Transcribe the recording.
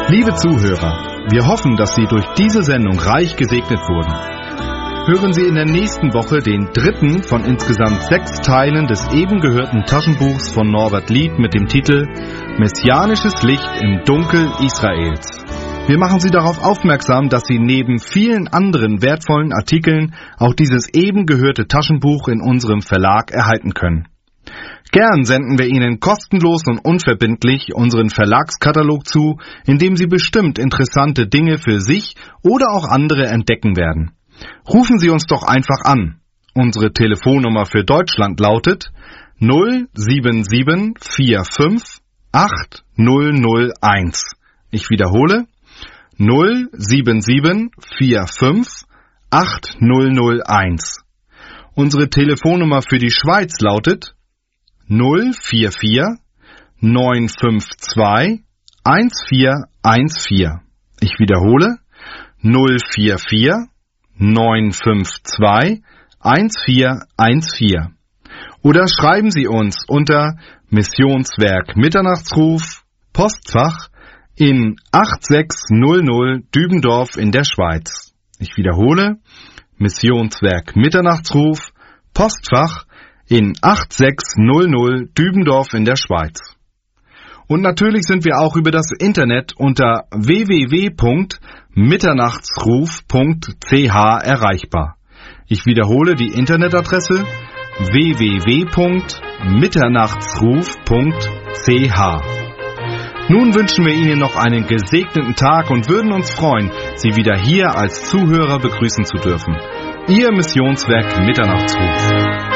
Liebe Zuhörer, wir hoffen, dass Sie durch diese Sendung reich gesegnet wurden. Hören Sie in der nächsten Woche den dritten von insgesamt 6 Teilen des eben gehörten Taschenbuchs von Norbert Lied mit dem Titel Messianisches Licht im Dunkel Israels. Wir machen Sie darauf aufmerksam, dass Sie neben vielen anderen wertvollen Artikeln auch dieses eben gehörte Taschenbuch in unserem Verlag erhalten können. Gern senden wir Ihnen kostenlos und unverbindlich unseren Verlagskatalog zu, in dem Sie bestimmt interessante Dinge für sich oder auch andere entdecken werden. Rufen Sie uns doch einfach an. Unsere Telefonnummer für Deutschland lautet 07745 8001. Ich wiederhole 07745 8001. Unsere Telefonnummer für die Schweiz lautet 044 952 1414. Ich wiederhole 044 952 1414. Oder schreiben Sie uns unter Missionswerk Mitternachtsruf, Postfach in 8600 Dübendorf in der Schweiz. Ich wiederhole Missionswerk Mitternachtsruf, Postfach in 8600 Dübendorf in der Schweiz. Und natürlich sind wir auch über das Internet unter www.mitternachtsruf.ch erreichbar. Ich wiederhole die Internetadresse www.mitternachtsruf.ch. Nun wünschen wir Ihnen noch einen gesegneten Tag und würden uns freuen, Sie wieder hier als Zuhörer begrüßen zu dürfen. Ihr Missionswerk Mitternachtsruf.